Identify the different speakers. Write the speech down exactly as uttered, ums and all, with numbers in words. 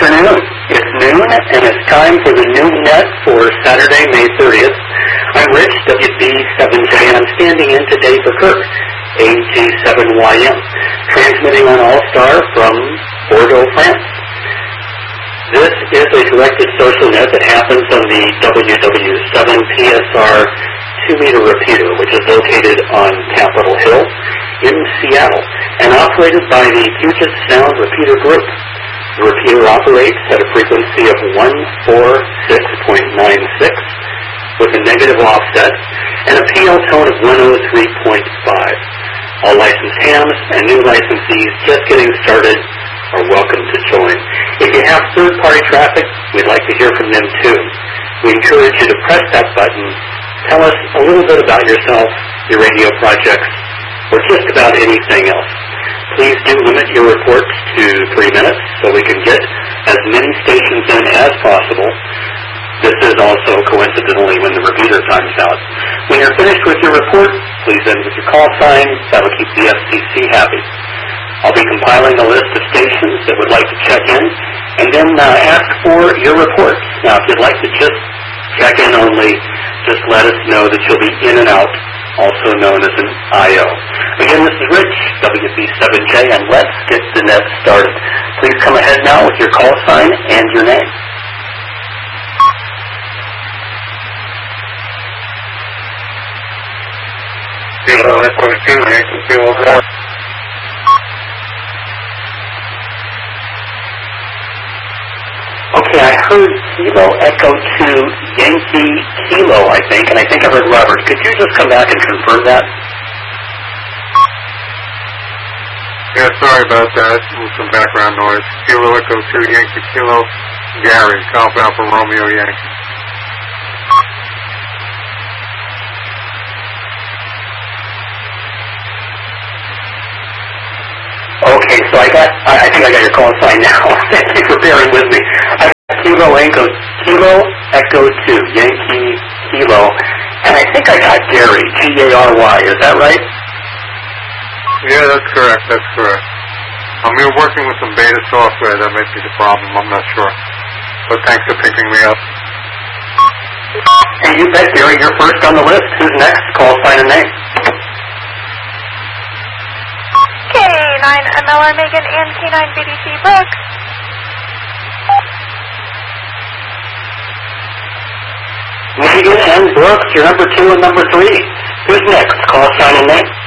Speaker 1: afternoon. It's noon, and it's time for the noon net for Saturday, May thirtieth. I'm Rich, W B seven J, and I'm standing in today for Kirk, A G seven Y M, transmitting on All-Star from Bordeaux, France. This is a directed social net that happens on the W W seven P S R two-meter repeater, which is located on Capitol Hill in Seattle, and operated by the Puget Sound Repeater Group. The repeater operates at a frequency of one forty-six point nine six with a negative offset and a P L tone of one oh three point five. All licensed hams and new licensees just getting started are welcome to join. If you have third-party traffic, we'd like to hear from them too. We encourage you to press that button, tell us a little bit about yourself, your radio projects, or just about anything else. Please do limit your reports to three minutes so we can get as many stations in as possible. This is also coincidentally when the repeater times out. When you're finished with your report, please end with your call sign. That'll keep the F C C happy. I'll be compiling a list of stations that would like to check in, and then uh, ask for your reports. Now, if you'd like to just check in only, just let us know that you'll be in and out, also known as an I O. Again, this is Rich, W B seven J, and let's get the net started. Please come ahead now with your call sign and your name.
Speaker 2: Kilo Echo two, Yankee Kilo four.
Speaker 1: Okay, I heard Kilo Echo two, Yankee Kilo, I think, and I think I heard Robert. Could you just come back and confirm that?
Speaker 2: Yeah, sorry about that. With some background noise. Kilo Echo two, Yankee Kilo, Gary, Golf Alpha Romeo Yankee.
Speaker 1: Okay, so I got, I, I think I got your call sign now. Thank you for bearing with me. I got Kilo Echo, Kilo Echo two, Yankee Kilo, and I think I got Gary, G A R Y, is that right?
Speaker 2: Yeah, that's correct, that's correct. Um, we're working with some beta software, that might be the problem, I'm not sure. But thanks for picking me up.
Speaker 1: And you bet, Gary, you're first on the list. Who's next? Call sign and name.
Speaker 3: K nine M L R Megan and K nine B D C Brooks.
Speaker 1: Megan and Brooks, you're number two and number three. Who's next? Call sign and name.